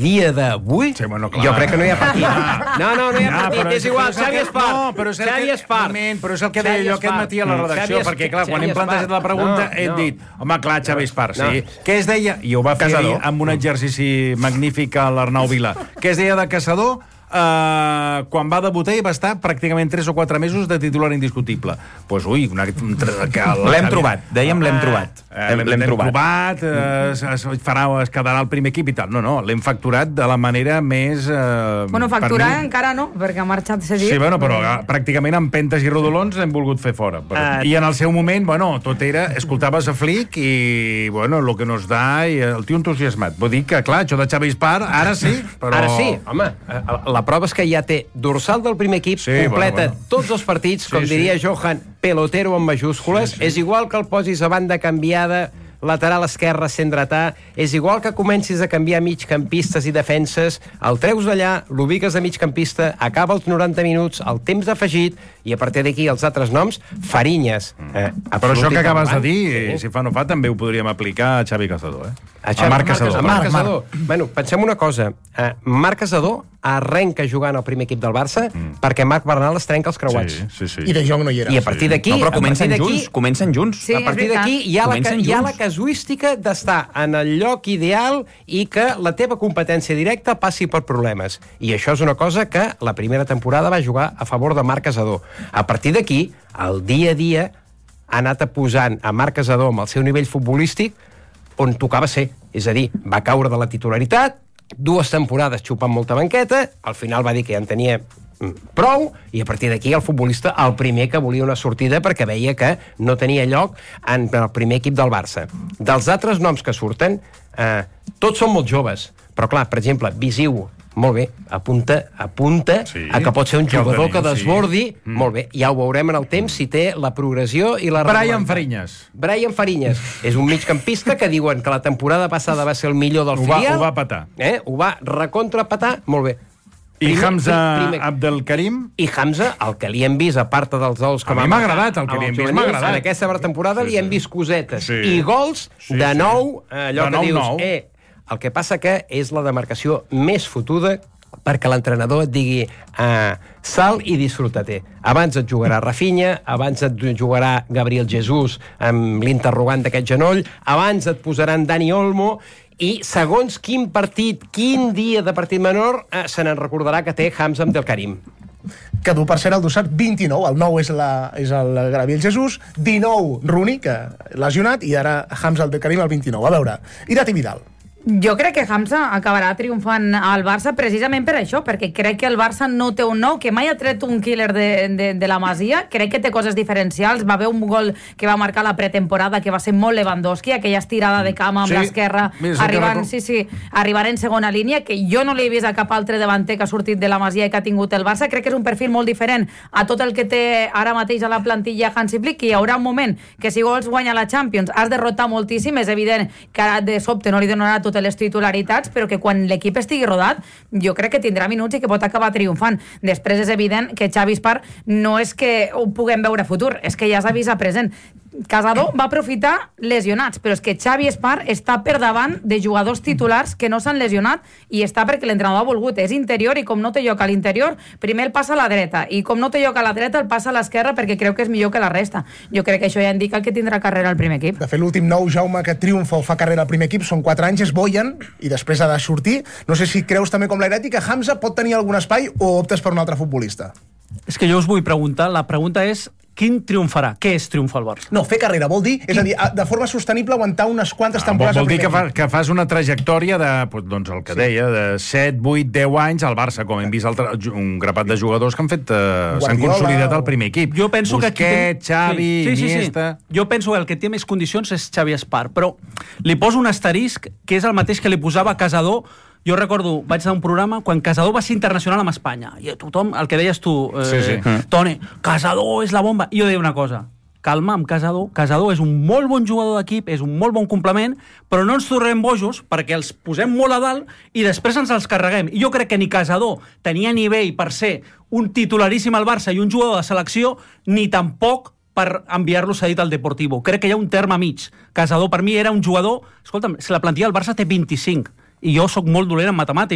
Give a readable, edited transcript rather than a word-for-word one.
dia d'avui, Sí, bueno, clar. jo crec que no hi ha partit. No hi ha partit, és igual, Xavi Espart. No, però és el que deia jo aquest matí a la redacció, perquè, clar, quan hem plantejat la pregunta hem dit, home, clar, Xavi Espart, sí. Què es deia? I ho va fer ahir amb un exercici magnífic a l'Arnau Vila. Què es deia de Caçador? Quan va debutar i va estar pràcticament 3 o 4 mesos de titular indiscutible. Doncs, ui... L'hem trobat, dèiem l'hem trobat. L'hem trobat, es quedarà al primer equip i tal. No, l'hem facturat de la manera més... Bueno, facturar encara no, perquè ha marxat cedit. Sí, bueno, però pràcticament amb pentes i rodolons l'hem volgut fer fora. I en el seu moment, bueno, tot era... Escoltaves a Flick i, bueno, lo que nos da i el tio entusiasmat. Vull dir que, clar, això de Xavi Espart, ara sí, però... Ara sí, home, la prova és que ja té dorsal del primer equip, completa tots els partits, com diria Johan, pelotero amb majúscules, és igual que el posis a banda canviada, lateral esquerre, centre-dretà, és igual que comencis a canviar migcampistes i defenses, el treus d'allà, l'ubiques de migcampista, acaba els 90 minuts, el temps afegit, i a partir d'aquí els altres noms, Farinyes. Però això que acabes de dir, si fa no fa, també ho podríem aplicar a Xavi Caçador, A Marc Caçador. Bueno, pensem una cosa. Marc Caçador arrenca jugant al primer equip del Barça perquè Marc Bernal es trenca els creuats. Sí. I De Jong no hi era. I a partir d'aquí... No, però comencen junts. Sí, a partir d'aquí hi ha la casuística d'estar en el lloc ideal i que la teva competència directa passi per problemes. I això és una cosa que la primera temporada va jugar a favor de Marc Caçador. A partir d'aquí, el dia a dia ha anat posant a Marc Caçador amb el seu nivell futbolístic on tocava ser. És a dir, va caure de la titularitat, 2 temporades xupant molta banqueta, al final va dir que ja en tenia prou, i a partir d'aquí el futbolista el primer que volia una sortida perquè veia que no tenia lloc en el primer equip del Barça. Dels altres noms que surten, tots són molt joves, però clar, per exemple, Visiu, molt bé, apunta a que pot ser un jugador que desbordi, molt bé, ja ho veurem en el temps si té la progressió i la regularitat. Brian Farinyes és un migcampista que diuen que la temporada passada va ser el millor del filial. Ho va petar. Ho va recontrapetar, molt bé. I Hamza Abdelkarim? I Hamza, el que li hem vist, a part dels gols que a mi m'ha agradat, el que li hem vist m'ha agradat. En aquesta temporada li hem vist cosetes. I gols de nou, allò que dius... El que passa que és la demarcació més fotuda perquè l'entrenador et digui sal i disfruta-te. Abans et jugarà Rafinha, abans et jugarà Gabriel Jesús amb l'interrogant d'aquest genoll, abans et posaran Dani Olmo, i segons quin partit, quin dia de partit menor, se n'en recordarà que té Hamza Abdelkarim. Que du, per cert, el dossat 29. El 9 és el Gabriel Jesús, 19 Rooney, que lesionat, i ara Hamza Abdelkarim el 29. A veure, Irati Vidal. Jo crec que Hamza acabarà triomfant al Barça precisament per això, perquè crec que el Barça no té un nou, que mai ha tret un killer de la Masia, crec que té coses diferencials. Va haver un gol que va marcar la pretemporada que va ser molt Lewandowski, aquella estirada de cama amb l'esquerra, arribant en segona línia, que jo no l'he vist a cap altre davanter que ha sortit de la Masia i que ha tingut el Barça. Crec que és un perfil molt diferent a tot el que té ara mateix a la plantilla Hansi Flick, que hi haurà un moment que si vols guanyar la Champions has de rotar moltíssim. És evident que ara de sobte no li donarà tot les titularitats, però que quan l'equip estigui rodat, jo crec que tindrà minuts i que pot acabar triomfant. Després és evident que Xavi Espart no és que ho puguem veure a futur, és que ja s'ha vist a present. Caçador va aprofitar lesionats, però és que Xavi Espart està per davant de jugadors titulars que no s'han lesionat i està perquè l'entrenador ha volgut. És interior i com no té lloc a l'interior, primer el passa a la dreta i com no té lloc a la dreta el passa a l'esquerra perquè creu que és millor que la resta. Jo crec que això ja indica que tindrà carrera al primer equip. De fet, l'últim nou Jaume que triomfa o fa carrera al primer equip són 4 anys, és Boyan, i després ha de sortir. No sé si creus també com l'Irati que Hamza pot tenir algun espai o optes per un altre futbolista. És que jo us vull preguntar, la pregunta és quin triomfarà? Què és triomfar al Barça? No, fer carrera, vol dir, és a dir, de forma sostenible aguantar unes quantes temporades... Vol dir que fas una trajectòria de, doncs el que deia, de 7, 8, 10 anys al Barça, com hem vist un grapat de jugadors que han fet, s'han consolidat al primer equip. Jo penso Busquets, Xavi, Iniesta... Jo penso que el que té més condicions és Xavi Espart, però li poso un asterisc que és el mateix que li posava Caçador. Jo recordo, vaig dar un programa quan Caçador va ser internacional amb Espanya. I tothom, el que deies tu, Toni, Caçador és la bomba. I jo deia una cosa, calma amb Caçador. Caçador és un molt bon jugador d'equip, és un molt bon complement, però no ens tornem bojos perquè els posem molt a dalt i després ens els carreguem. I jo crec que ni Caçador tenia nivell per ser un titularíssim al Barça i un jugador de selecció, ni tampoc per enviar-lo cedit al Deportivo. Crec que hi ha un terme mig. Caçador per mi era un jugador... Escolta'm, si la plantilla del Barça té 25 i jo sóc molt dolent en matemàtiques.